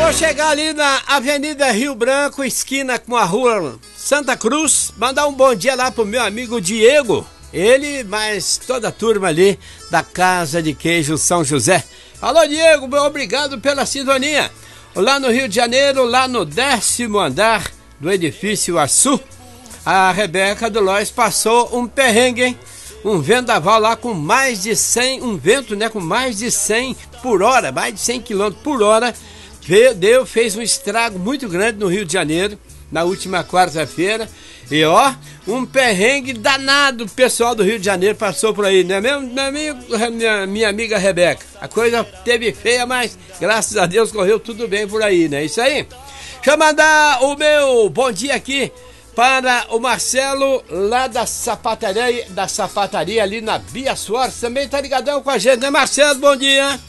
Vou chegar ali na Avenida Rio Branco, esquina com a Rua Santa Cruz, mandar um bom dia lá pro meu amigo Diego. Ele, mas toda a turma ali da Casa de Queijo São José. Alô, Diego, obrigado pela sintonia. Lá no Rio de Janeiro, lá no 10º andar do edifício Açu, a Rebeca do Lois passou um perrengue, hein? Um vendaval lá com mais de 100, um vento, né, com mais de 100 por hora, mais de 100 km por hora, fez um estrago muito grande no Rio de Janeiro, na última quarta-feira. E ó, um perrengue danado o pessoal do Rio de Janeiro passou por aí, né mesmo, minha amiga Rebeca? A coisa teve feia, mas graças a Deus correu tudo bem por aí, né? Isso aí. Deixa eu mandar o meu bom dia aqui para o Marcelo, lá da sapataria ali na Bia Soares, também tá ligadão com a gente, né, Marcelo? Bom dia!